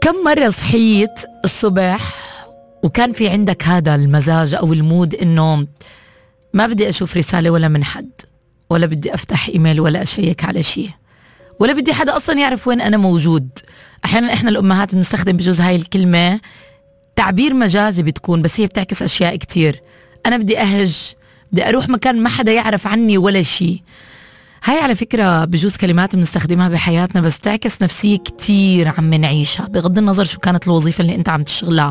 كم مرة صحيت الصبح وكان في عندك هذا المزاج أو المود إنه ما بدي أشوف رسالة ولا من حد، ولا بدي أفتح إيميل ولا أشيك على شيء، ولا بدي حدا أصلا يعرف وين أنا موجود. أحيانا إحنا الأمهات بنستخدم بجوز هاي الكلمة تعبير مجازي بتكون، بس هي بتعكس أشياء كتير. أنا بدي أهج، بدي أروح مكان ما حدا يعرف عني ولا شيء. هاي على فكرة بجوز كلمات بنستخدمها بحياتنا بس تعكس نفسية كتير عم نعيشها، بغض النظر شو كانت الوظيفة اللي انت عم تشتغلها.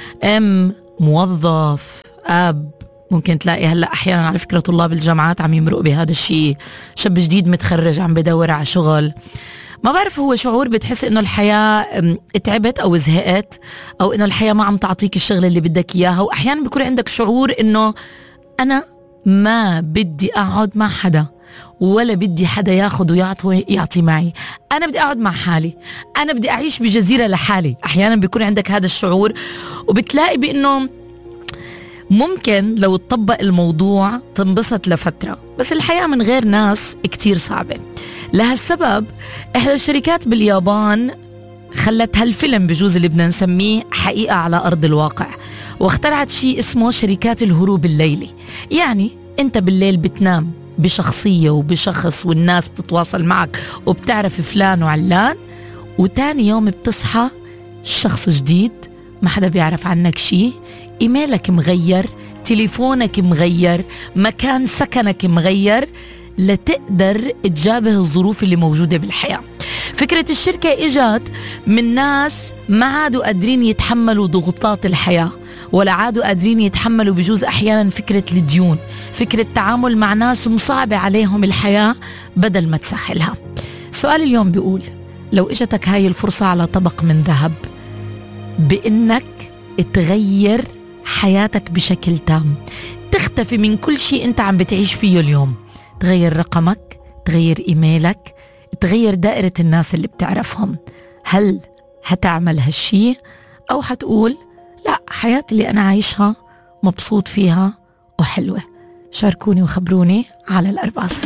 موظف، أب، ممكن تلاقي هلأ أحيانا على فكرة طلاب الجامعات عم يمرقوا بهذا الشيء. شاب جديد متخرج عم بدور على شغل، ما بعرف هو شعور بتحس انه الحياة اتعبت او زهقت، او انه الحياة ما عم تعطيك الشغل اللي بدك اياها. واحيانا بيكون عندك شعور انه انا ما بدي اقعد مع حدا، ولا بدي حدا ياخد ويعطي معي، أنا بدي أقعد مع حالي، أنا بدي أعيش بجزيرة لحالي. أحيانا بيكون عندك هذا الشعور، وبتلاقي بأنه ممكن لو تطبق الموضوع تنبسط لفترة، بس الحياة من غير ناس كتير صعبة. لهالسبب إحدى الشركات باليابان خلت هالفيلم بجوز اللي بدنا نسميه حقيقة على أرض الواقع، واخترعت شيء اسمه شركات الهروب الليلي. يعني أنت بالليل بتنام بشخصية وبشخص، والناس بتتواصل معك وبتعرف فلان وعلان، وتاني يوم بتصحى شخص جديد ما حدا بيعرف عنك شيء، إيميلك مغير، تليفونك مغير، مكان سكنك مغير، لتقدر تجابه الظروف اللي موجودة بالحياة. فكرة الشركة إجت من ناس ما عادوا قادرين يتحملوا ضغوطات الحياة، ولا عادوا قادرين يتحملوا بجوز أحيانا فكرة الديون، فكرة تعامل مع ناس مصعبة عليهم الحياة بدل ما تسهلها. سؤال اليوم بيقول لو إجتك هاي الفرصة على طبق من ذهب بإنك تغير حياتك بشكل تام، تختفي من كل شيء أنت عم بتعيش فيه اليوم، تغير رقمك، تغير إيميلك، تغير دائرة الناس اللي بتعرفهم، هل هتعمل هالشي أو هتقول لا، حياتي اللي أنا عايشها مبسوط فيها وحلوة؟ شاركوني وخبروني على 4